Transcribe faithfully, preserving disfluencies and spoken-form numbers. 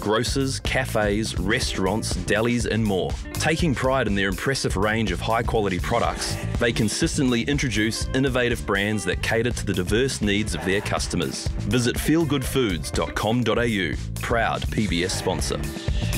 grocers, cafes, restaurants, delis and more. Taking pride in their impressive range of high-quality products, they consistently introduce innovative brands that cater to the diverse needs of their customers. Visit feel good foods dot com dot a u, proud P B S sponsor.